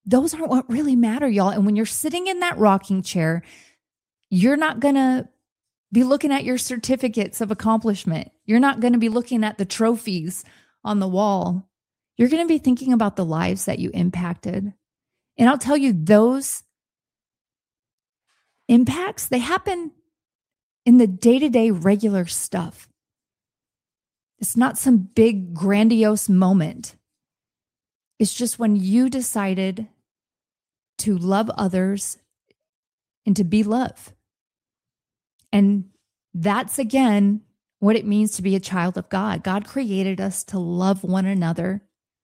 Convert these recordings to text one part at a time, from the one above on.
those aren't what really matter, y'all. And when you're sitting in that rocking chair, you're not going to be looking at your certificates of accomplishment. You're not going to be looking at the trophies on the wall. You're going to be thinking about the lives that you impacted. And I'll tell you, those impacts, they happen in the day-to-day regular stuff. It's not some big grandiose moment. It's just when you decided to love others and to be love. And that's, again, what it means to be a child of God. God created us to love one another.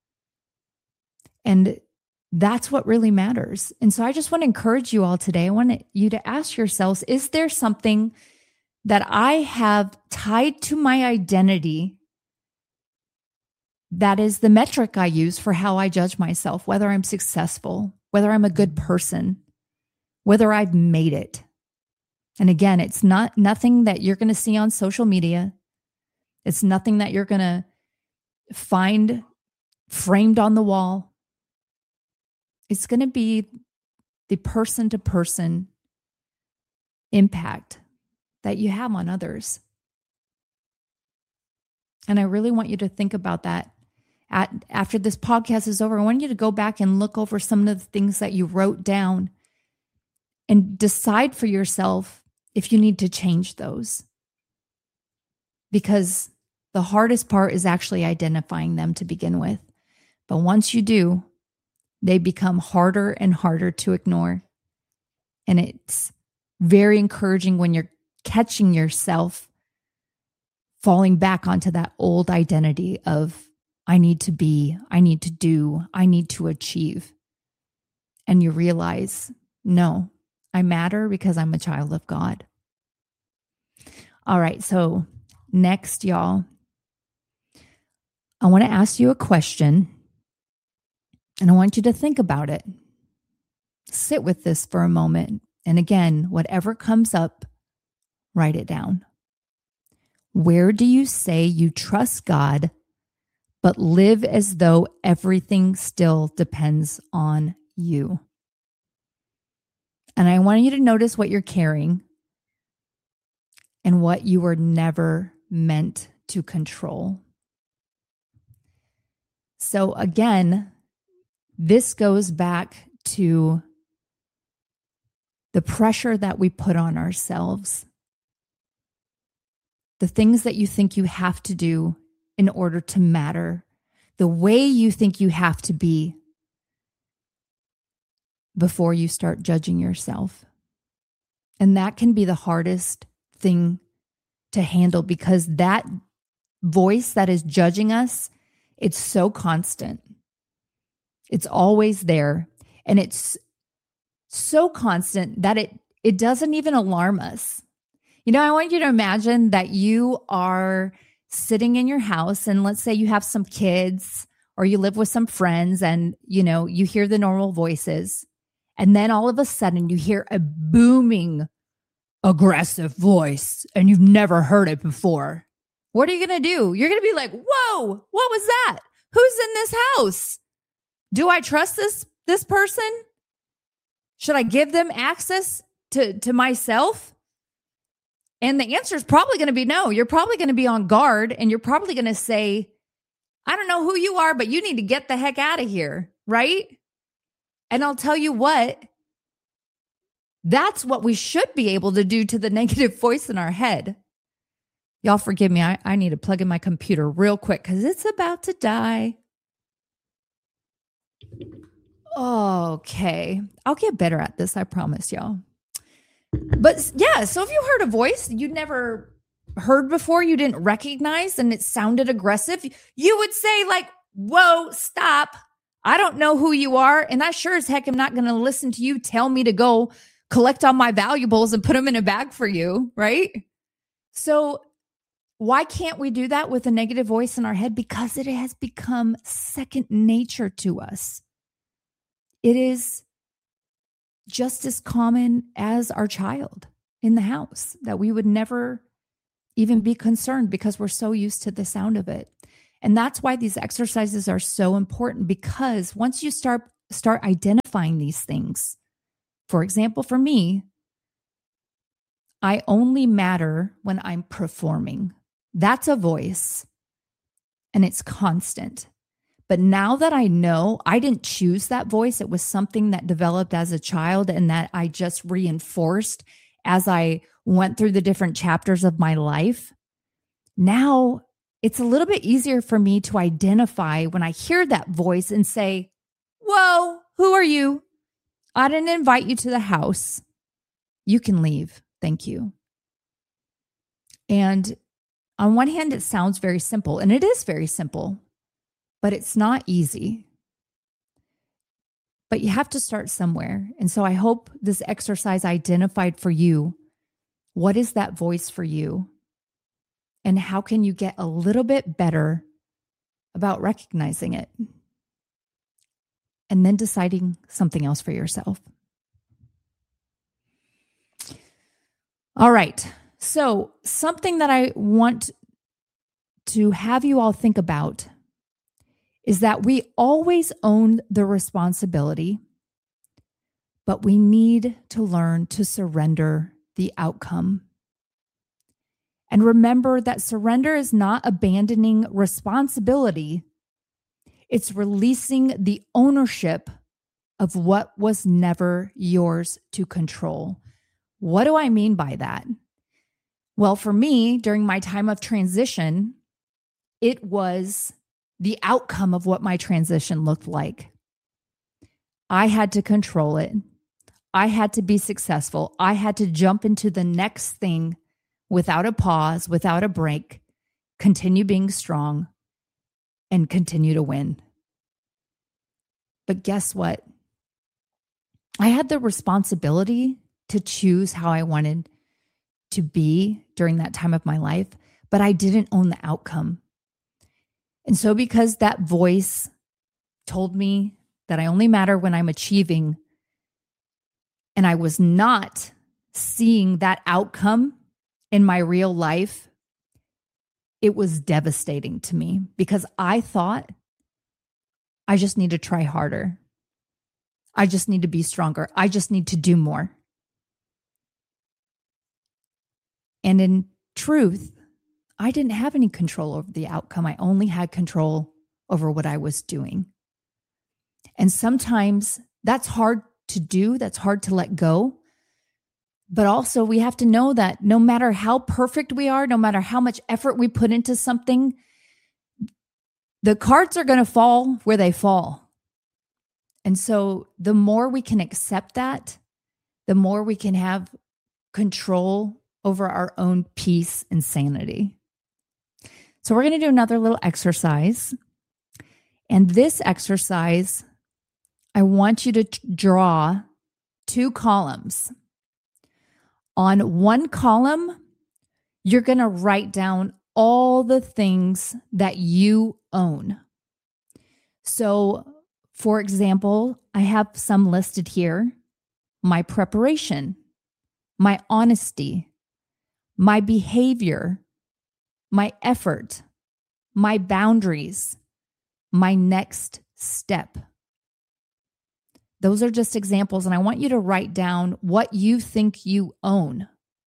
And that's what really matters. And so I just want to encourage you all today. I want you to ask yourselves, is there something that I have tied to my identity that is the metric I use for how I judge myself, whether I'm successful, whether I'm a good person, whether I've made it? And again, it's nothing that you're going to see on social media. It's nothing that you're going to find framed on the wall. It's going to be the person-to-person impact that you have on others. And I really want you to think about that. After this podcast is over, I want you to go back and look over some of the things that you wrote down and decide for yourself if you need to change those. Because the hardest part is actually identifying them to begin with. But once you do, they become harder and harder to ignore. And it's very encouraging when you're catching yourself falling back onto that old identity of, I need to be, I need to do, I need to achieve. And you realize, no, I matter because I'm a child of God. All right, so next, y'all, I want to ask you a question, and I want you to think about it. Sit with this for a moment. And again, whatever comes up, write it down. Where do you say you trust God, but live as though everything still depends on you? And I want you to notice what you're carrying and what you were never meant to control. So again, this goes back to the pressure that we put on ourselves, the things that you think you have to do in order to matter, the way you think you have to be before you start judging yourself. And that can be the hardest thing to handle, because that voice that is judging us, it's so constant. It's always there. And it's so constant that it doesn't even alarm us. You know, I want you to imagine that you are sitting in your house, and let's say you have some kids or you live with some friends, and, you know, you hear the normal voices. And then all of a sudden you hear a booming, aggressive voice, and you've never heard it before. What are you going to do? You're going to be like, whoa, what was that? Who's in this house? Do I trust this person? Should I give them access to myself? And the answer is probably going to be no. You're probably going to be on guard, and you're probably going to say, I don't know who you are, but you need to get the heck out of here, right? And I'll tell you what, that's what we should be able to do to the negative voice in our head. Y'all forgive me. I need to plug in my computer real quick because it's about to die. Okay. I'll get better at this, I promise y'all. But yeah, so if you heard a voice you never heard before, you didn't recognize, and it sounded aggressive, you would say like, whoa, stop. I don't know who you are, and I sure as heck am not going to listen to you tell me to go collect all my valuables and put them in a bag for you, right? So why can't we do that with a negative voice in our head? Because it has become second nature to us. It is just as common as our child in the house, that we would never even be concerned because we're so used to the sound of it. And that's why these exercises are so important, because once you start start identifying these things. For example, for me, I only matter when I'm performing. That's a voice, and it's constant. But now that I know I didn't choose that voice, it was something that developed as a child and that I just reinforced as I went through the different chapters of my life. Now it's a little bit easier for me to identify when I hear that voice and say, whoa, who are you? I didn't invite you to the house. You can leave. Thank you. And on one hand, it sounds very simple, and it is very simple, but it's not easy. But you have to start somewhere. And so I hope this exercise identified for you, what is that voice for you? And how can you get a little bit better about recognizing it? And then deciding something else for yourself. All right. So something that I want to have you all think about is that we always own the responsibility, but we need to learn to surrender the outcome. And remember that surrender is not abandoning responsibility. It's releasing the ownership of what was never yours to control. What do I mean by that? Well, for me, during my time of transition, it was the outcome of what my transition looked like. I had to control it. I had to be successful. I had to jump into the next thing without a pause, without a break, continue being strong, and continue to win. But guess what? I had the responsibility to choose how I wanted to be during that time of my life, but I didn't own the outcome. And so because that voice told me that I only matter when I'm achieving, and I was not seeing that outcome in my real life, it was devastating to me because I thought I just need to try harder. I just need to be stronger. I just need to do more. And in truth, I didn't have any control over the outcome. I only had control over what I was doing. And sometimes that's hard to do. That's hard to let go. But also we have to know that no matter how perfect we are, no matter how much effort we put into something, the cards are going to fall where they fall. And so the more we can accept that, the more we can have control over our own peace and sanity. So we're going to do another little exercise. And this exercise, I want you to draw 2 columns. On one column, you're going to write down all the things that you own. So, for example, I have some listed here. My preparation, my honesty, my behavior, my effort, my boundaries, my next step. Those are just examples, and I want you to write down what you think you own.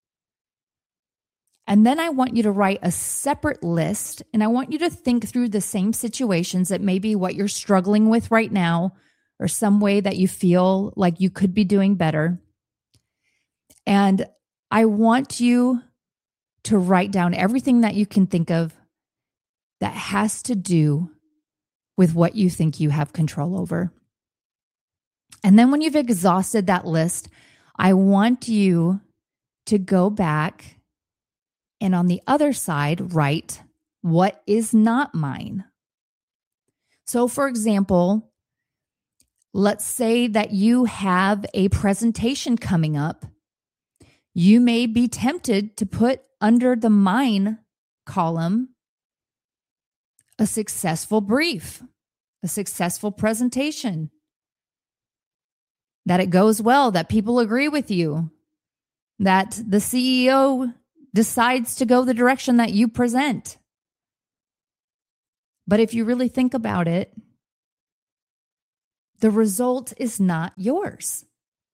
And then I want you to write a separate list, and I want you to think through the same situations that may be what you're struggling with right now, or some way that you feel like you could be doing better. And I want you to write down everything that you can think of that has to do with what you think you have control over. And then when you've exhausted that list, I want you to go back and on the other side, write what is not mine. So for example, let's say that you have a presentation coming up. You may be tempted to put under the mine column a successful brief, a successful presentation, that it goes well, that people agree with you, that the CEO decides to go the direction that you present. But if you really think about it, The result is not yours.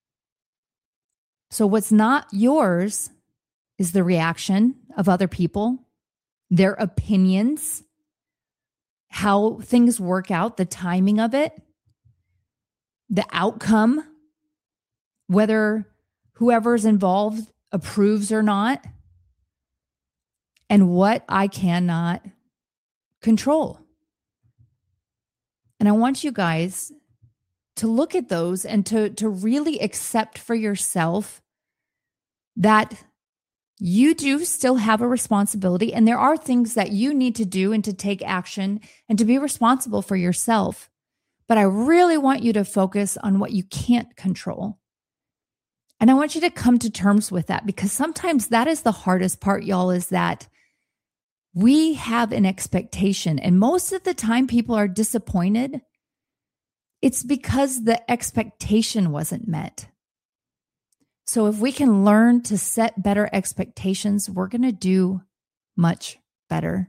So what's not yours is the reaction of other people, their opinions, how things work out, the timing of it, the outcome, whether whoever's involved approves or not, and what I cannot control. And I want you guys to look at those and to really accept for yourself that you do still have a responsibility, and there are things that you need to do and to take action and to be responsible for yourself. But I really want you to focus on what you can't control. And I want you to come to terms with that, because sometimes that is the hardest part, y'all, is that we have an expectation. And most of the time people are disappointed. It's because the expectation wasn't met. So if we can learn to set better expectations, we're going to do much better.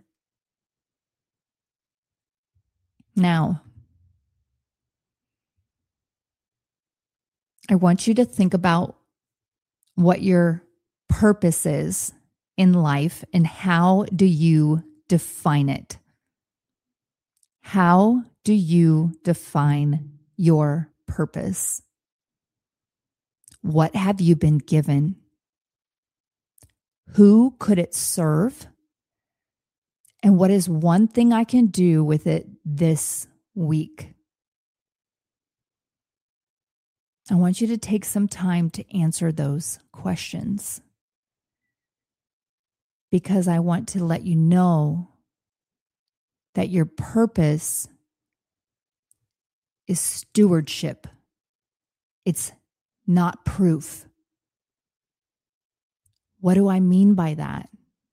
Now, I want you to think about what your purpose is in life and how do you define it? How do you define your purpose? What have you been given? Who could it serve? And what is one thing I can do with it this week? I want you to take some time to answer those questions, because I want to let you know that your purpose is stewardship. It's not proof. What do I mean by that?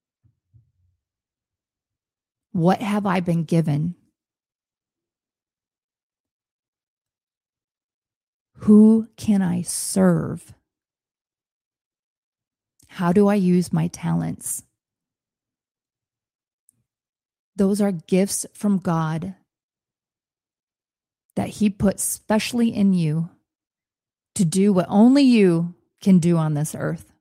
What have I been given? Who can I serve? How do I use my talents? Those are gifts from God that He put specially in you to do what only you can do on this earth.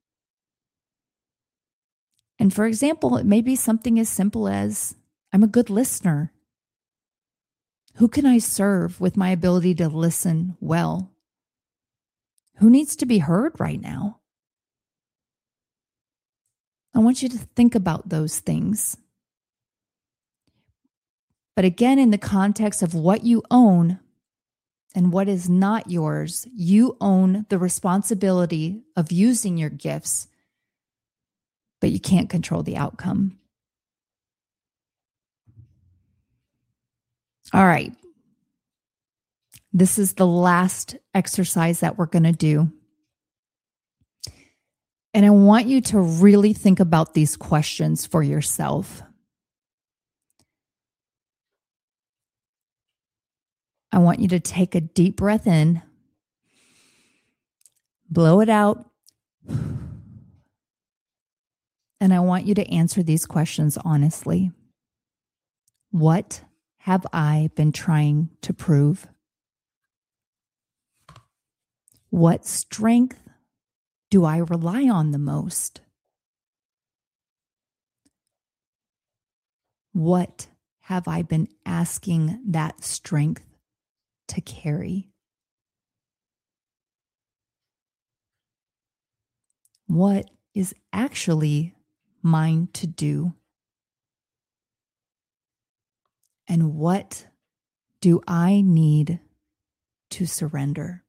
And for example, it may be something as simple as, I'm a good listener. Who can I serve with my ability to listen well? Who needs to be heard right now? I want you to think about those things. But again, in the context of what you own and what is not yours, you own the responsibility of using your gifts, but you can't control the outcome. All right. This is the last exercise that we're going to do. And I want you to really think about these questions for yourself. I want you to take a deep breath in, blow it out, and I want you to answer these questions honestly. What have I been trying to prove? What strength do I rely on the most? What have I been asking that strength to carry? What is actually mine to do? And what do I need to surrender?